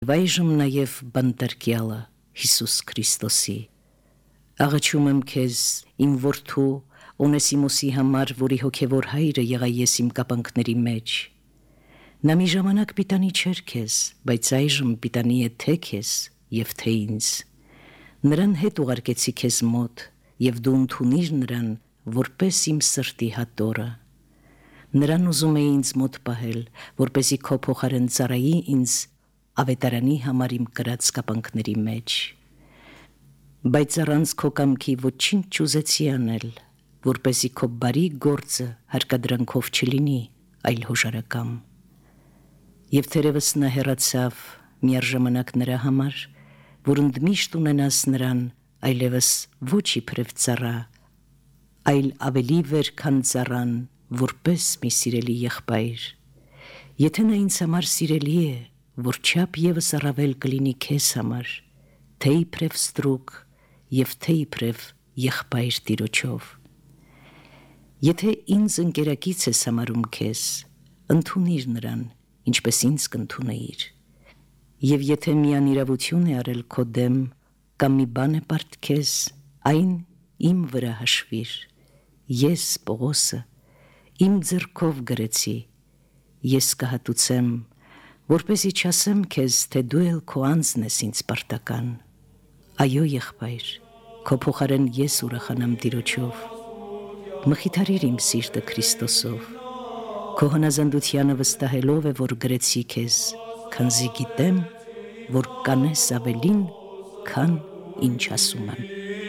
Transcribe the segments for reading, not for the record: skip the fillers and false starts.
Այժմ նաև բանտարկյալը Հիսուս Քրիստոսի։ Աղաչում եմ քեզ իմ որդու Օնեսիմոսի համար, որի հոգևոր հայրը եղա ես իմ կապանքների մեջ։ Նա մի ժամանակ պիտանի չէր քեզ, բայց այժմ պիտանի է թե քեզ և թե ինձ։ Նրան հետ ուղարկեցի քեզ մոտ, և դու ընդունիր նրան, որպես իմ սրտի հատորը։ Նրան ուզում էի ինձ մոտ պահել, որպեսզի քո փոխարեն ծառայի ինձ ավետարանի համար իմ կրած կապանքների մեջ։ Բայց առանց քո կամքի ոչինչ չուզեցի անել, որպեսզի քո բարի գործը հարկադրանքով չլինի, այլ հոժարակամ։ Եվ թերևս նա հեռացավ միառժամանակ նրա համար, որ ընդմիշտ ունենաս նրան այլևս ոչ իբրև ծառա, այլ ավելի վեր, քան ծառան, որպես մի սիրելի եղբայր։ Եթե նա ինձ համար սիրելի է, որչափ ևս առավել կլինի քեզ համար, թե իբրև ստրուկ և թե իբրև եղբայր Տիրոջով։ Եթե ինձ ընկերակից ես համարում քեզ, ընդունիր նրան, ինչպես ինձ կընդունեիր։ Եվ եթե մի անիրավություն է արել քո դեմ, կամ մի բան է պարտ քեզ, այն իմ վրա հաշվիր։ Ես Պողոսը իմ ձեռքով գրեցի, ես կհատուցեմ, որպեսզի չասեմ քեզ, թե դու էլ քո անձն ես ինձ պարտական։ Այո, եղբայր, քո փոխարեն ես ուրախանամ Տիրոջով։ Մխիթարիր իմ սիրտը Քրիստոսով, քո հնազանդությանը վստահելով է, որ գրեցի քեզ, քանզի գիտեմ, որ կանես ավելին, քան ինչ ասում եմ։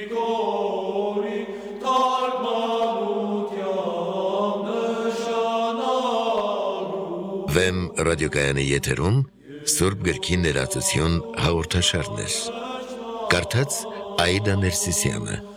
Վեմ ռադիոկայանի եթերում Սուրբ Գրքի ներածություն հաղորդաշարներ։ Կարդաց Աիդա Ներսիսյանը։